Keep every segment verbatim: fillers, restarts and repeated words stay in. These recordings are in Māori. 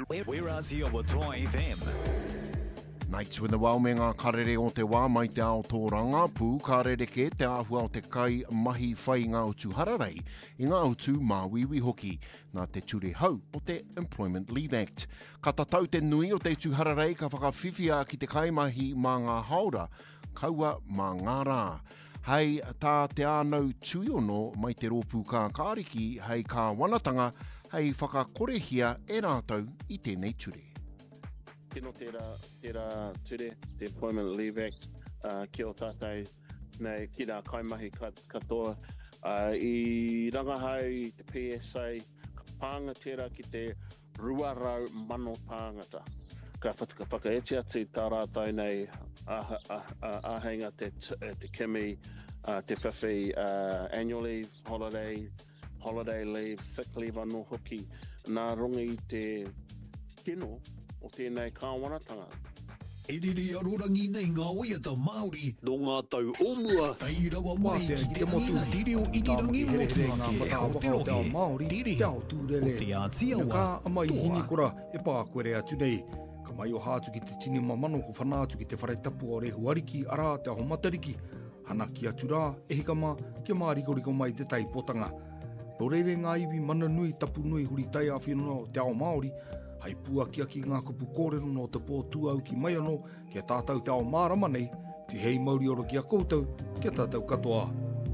We're Aussie o Toa F M. Nights with the Waume ngā karere o te wā mai te ao tōranga, pū karere ke te āhua o te kai mahi whai ngā utu hararei i ngā utu māwiwi hoki, nā te ture hau o te Employment Leave Act. Ka tatau te nui o te utu hararei ka whakawhiwhia ki te kai mahi mā ngā haora, kaua mā ngā rā. Hei tā te ānau tuiono mai te rōpū kā kāriki, hei kā wanatanga, hei whakakorehia e rātou i tēnei ture. Tino tērā, tērā ture, te Employment Leave Act, uh, ki o tātai nei ki rā kaimahi katoa. Uh, I rangahau te P S A, ka pānga tērā ki te ruarau mano pāngata. Ka whaka whakaetia te tā rātai nei āhenga te, te kimi, uh, te whiwhi, uh, annual leave, holiday, holiday leave, sick leave anō hoki. Nā rongi te kino o tēnei kāwanatanga. E rere arorangi nei ngā waiata Māori no ngā tau omua. Tai rawa mai ki te rena tere o irirangi motu ke Aotearoa Māori tere o te Ātiawa Ka amai hini kora e pākoere atu nei. Ka mai o hātu ki te tini mamano ko whanātu ki te whare tapu o rehu ariki arā te aho matariki. Hana ki atu rā, e hikama ki a mārigoriko mai te taipotanga. Nō reire ngā iwi mana nui tapu nui huri tai a whinono te ao Māori, hei pua ki aki ngā kupu kōrero no te pōtua au ki mai anō, ki a tātou te ao mārama nei, te hei mauri oro ki a koutou, ki a tātou katoa.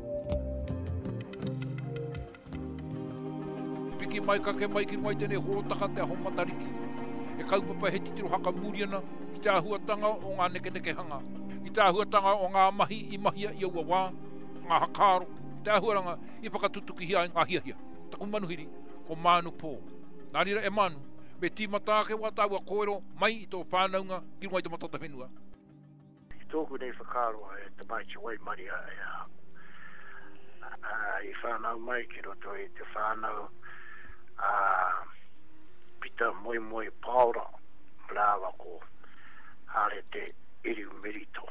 Piki mai kake mai ki mai tēnei hōtaka te aho matariki. E kaupapa he titiro haka mūriana ki te ahuatanga o ngā neke neke hanga. Ki te ahuatanga o ngā mahi i mahia i aua wā, ngā hakaro, te ahuaranga i whakatutuki hia ngā hiahia. Taku manuhiri, ko Manu Pō. Nā rira e Manu, me tīmata ke wā tāua kōero mai i tō whānaunga ki runga i tō matata whenua. I tōku nei whakaroa e te mai te wai maria e a. I whānau mai ki roto i te whānau pita moi moi paura rāwa ko hare te iriu merito.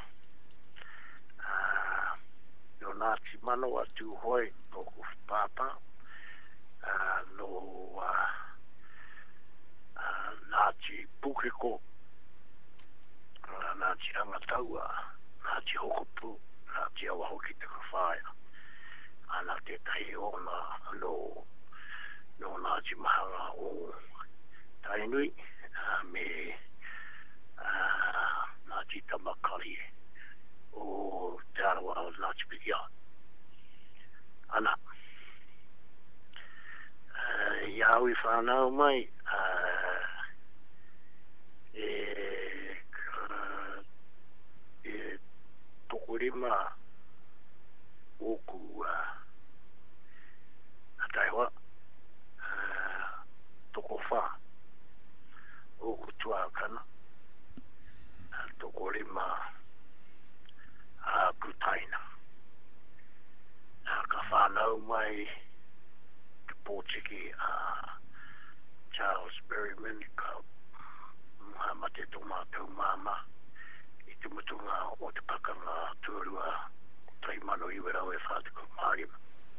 No Ngāti mano atu hoi tōku pāpā no Ngāti Pukeko, Ngāti Rangataua, Ngāti Hokopu, Ngāti Awahoki te Kawhaia. Ana te tahi ona no, no Ngāti Mahanga o Tainui, me Ngāti Tamakari o Te Arawa o Ngāti Pikia. Ana, Iaui whanau mai, e e tokorima oku a taiwa toko wha oku tuakana tokorima a kutaina ka whanau mai te pōtiki a Charles Berryman ka ma te tomato mama i te mutunga o te pakanga tuarua tai mano i werau e whātuku Māorima.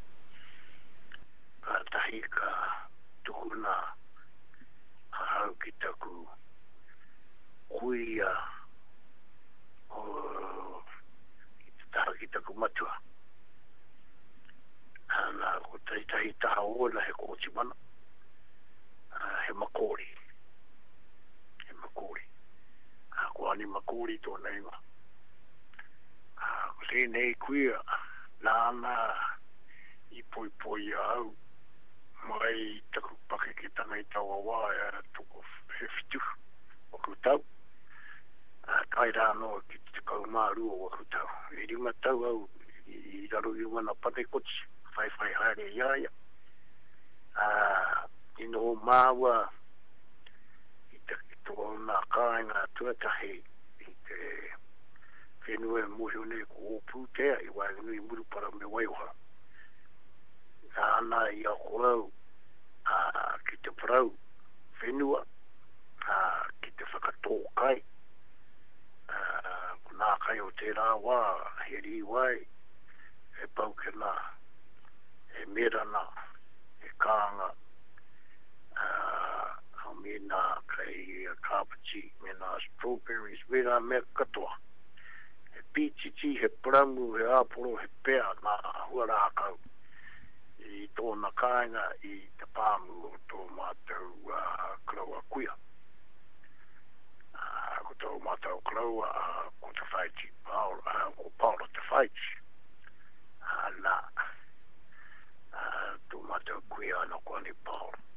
Ka tahi ka tukuna a hau ki taku huia o i te taha ki taku matua. Ana ko tai tahi taha ola he kōti mana he makori. Makuri. Ko ani makuri tō neinga. Ko tēnei kuia nāna i poi poi au mai taku pake ki tanga i taua wā e toko he fitu o kutau. Kai rāno ki te kau māru o kutau. I rima tau au i raro i wana pate kochi whai whai haere iaia. I no māua tō nā kāinga tuatahi i te whenua muhione ko o pūtea i wānganui murupara me waiuha. Nā i a korau ki te parau whenua ki te whakatōkai. Nā kai o te rā wā he ri wai e paukena e merana e kānga a me nā kai a kapachi, me nā strawberries, vera me katoa. He peachy chi, he prangu, he aporo, he pea, nā hua rākau. I tōna kāinga, i te pāmu o tō mātou uh, kraua kuia. Uh, ko tō mātou kraua, uh, ko te whaichi, Paolo, uh, ko Paolo te whaichi. Uh, nā, uh, tō mātou kuia, no kua ni Paolo.